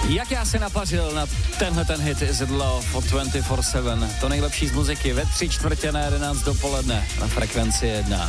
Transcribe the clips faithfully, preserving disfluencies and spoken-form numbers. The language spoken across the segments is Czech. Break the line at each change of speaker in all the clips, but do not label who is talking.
Jak já se napařil na tenhle ten hit Is It Love od dvacet čtyři sedm. To nejlepší z muziky ve tři čtvrtě na jedenáct dopoledne na Frekvenci jedna.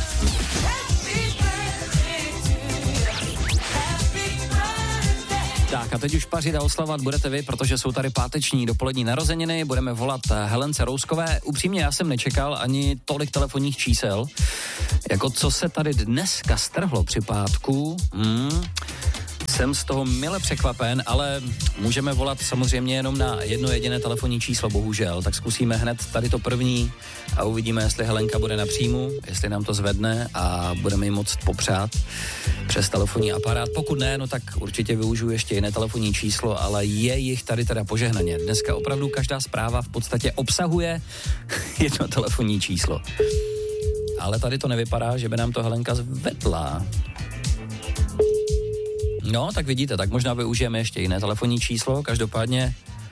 Tak a teď už pařit a oslavat budete vy, protože jsou tady páteční dopolední narozeniny, budeme volat Helence Rouskové. Upřímně já jsem nečekal ani tolik telefonních čísel, jako co se tady dneska strhlo při pátku. Hmm. Jsem z toho mile překvapen, ale můžeme volat samozřejmě jenom na jedno jediné telefonní číslo, bohužel. Tak zkusíme hned tady to první a uvidíme, jestli Helenka bude na příjmu, jestli nám to zvedne a budeme jí moct popřát přes telefonní aparát. Pokud ne, no tak určitě využiju ještě jiné telefonní číslo, ale je jich tady teda požehnaně. Dneska opravdu každá zpráva v podstatě obsahuje jedno telefonní číslo. Ale tady to nevypadá, že by nám to Helenka zvedla. No, tak vidíte, tak možná využijeme ještě jiné telefonní číslo, každopádně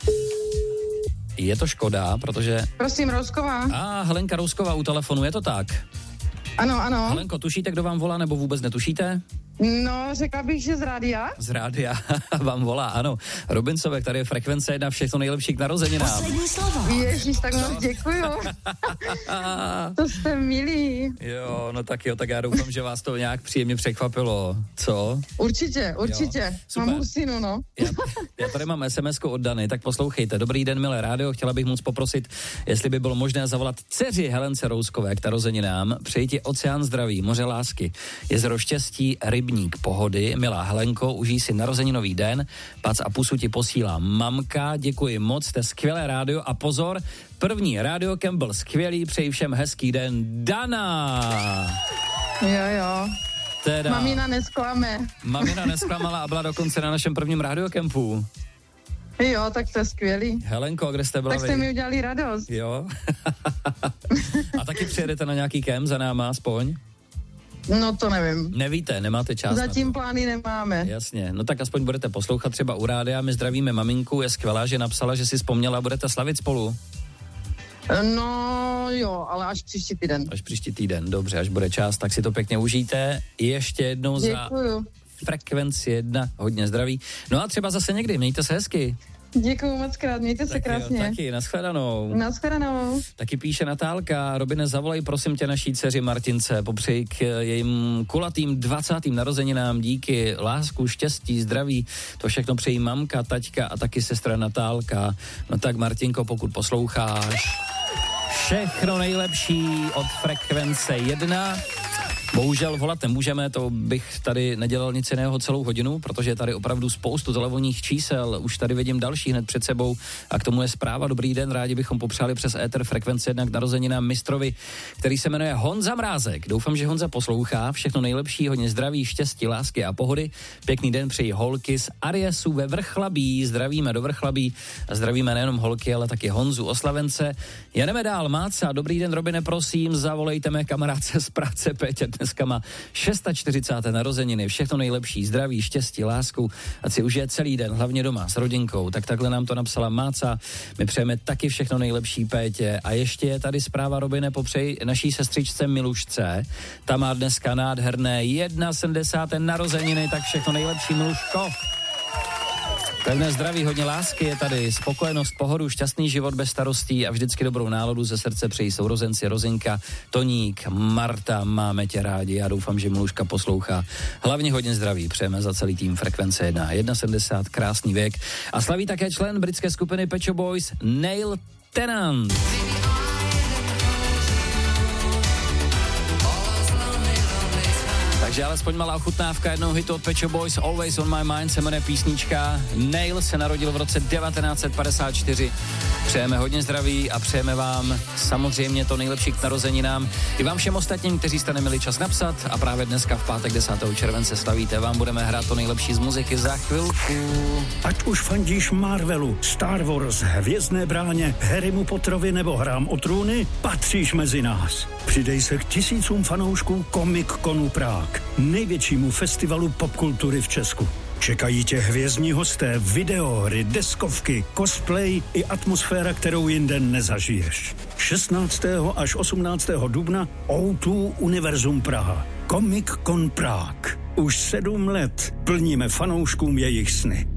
je to škoda, protože...
Prosím, Rousková.
A Helenka Rousková u telefonu, je to tak?
Ano, ano.
Helenko, tušíte, kdo vám volá, nebo vůbec netušíte?
No, řekla bych, že z rádia.
Z rádia vám volá, ano. Robincové, tady je Frekvence jedna, všechno nejlepší k narozeninám.
Poslední slovo.
Ježíš, tak moc děkuju. To jste milí.
Jo, no tak jo, tak já doufám, že vás to nějak příjemně překvapilo, co?
Určitě, určitě. Mám husinu, no.
Já, já tady mám es em esku od Dany, tak poslouchejte. Dobrý den, milé rádio, chtěla bych moc poprosit, jestli by bylo možné zavolat dceři Helence Rouskové k narozeninám. Přeji ti oceán zdraví, moře lásky, jezero štěstí, rybník pohody. Milá Helenko, užij si narozeninový den, pac a pusu ti posílá mamka, děkuji moc, jste skvělé rádio a pozor, první rádiokem byl skvělý, přeji všem hezký den, Dana!
Jo, jo.
Teda,
Mamina nesklame.
Mamina nesklamala a byla dokonce na našem prvním radiokempu.
Jo, tak to je skvělý.
Helenko, kde jste byla?
Tak jste mi udělali radost.
Jo. A taky přijedete na nějaký kemp za náma aspoň?
No to nevím.
Nevíte, nemáte čas.
Zatím plány nemáme.
Jasně, no tak aspoň budete poslouchat třeba u rádia, my zdravíme maminku, je skvělá, že napsala, že si vzpomněla, budete slavit spolu.
No jo, ale až příští týden.
Až příští týden, dobře, až bude čas, tak si to pěkně užijte. Ještě jednou
Děkuju.
za Frekvenci jedna, hodně zdraví. No a třeba zase někdy, mějte se hezky.
Děkuju moc krát, mějte se krásně.
Jo, taky, nashledanou.
Nashledanou.
Taky píše Natálka, Robine, zavolej prosím tě naší dceři Martince, popřeji k jejím kulatým dvacátým narozeninám díky, lásku, štěstí, zdraví, to všechno přejí mamka, taťka a taky sestra Natálka. No tak Martinko, pokud posloucháš, všechno nejlepší od Frekvence jedna. Bohužel volat nemůžeme, to bych tady nedělal nic jiného celou hodinu, protože je tady opravdu spoustu telefonních čísel, už tady vidím další hned před sebou a k tomu je zpráva. Dobrý den, rádi bychom popřáli přes éter Frekvence jedna k narozeninám mistrovi, který se jmenuje Honza Mrázek. Doufám, že Honza poslouchá, všechno nejlepší, hodně zdraví, štěstí, lásky a pohody. Pěkný den přeji holky z Ariesu ve Vrchlabí, zdravíme do Vrchlabí a zdravíme nejenom holky, ale taky Honzu oslavence. Jedeme dál, Máca, dobrý den, Robine, prosím, zavolejte mé kamarádce z práce Pétě. Dneska má čtyřicáté šesté narozeniny, všechno nejlepší, zdraví, štěstí, lásku, ať si užije celý den, hlavně doma s rodinkou. Tak takhle nám to napsala Máca. My přejeme taky všechno nejlepší Pétě. A ještě je tady zpráva, Robine, popřej naší sestřičce Milušce. Ta má dneska nádherné sedmdesát jedna narozeniny, tak všechno nejlepší, Miluško. Pevné zdraví, hodně lásky je tady, spokojenost, pohodu, šťastný život bez starostí a vždycky dobrou náladu ze srdce přejí sourozenci Rozinka, Toník, Marta, máme tě rádi, já doufám, že Miluška poslouchá. Hlavně hodně zdraví přejeme za celý tým Frekvence jedna, sedmdesát jedna, krásný věk. A slaví také člen britské skupiny Pet Shop Boys, Neil Tennant. Takže alespoň malá ochutnávka jednou hitu od Pet Shop Boys, Always on my mind se jmenuje písnička. Neil se narodil v roce devatenáct set padesát čtyři. Přejeme hodně zdraví a přejeme vám samozřejmě to nejlepší k narozeninám. I vám všem ostatním, kteří jste neměli čas napsat a právě dneska v pátek desátého července slavíte, vám budeme hrát to nejlepší z muziky za chvilku.
Ať už fandíš Marvelu, Star Wars, Hvězdné bráně, Harrymu Potterovi nebo Hrám o trůny, patříš mezi nás. Přidej se k tisícům fanoušků Comic Conu Prague, největšímu festivalu popkultury v Česku. Čekají tě hvězdní hosté, videohry, deskovky, cosplay i atmosféra, kterou jinde nezažiješ. šestnáctého až osmnáctého dubna ó dva Univerzum Praha. Comic Con Prague. Už sedm let plníme fanouškům jejich sny.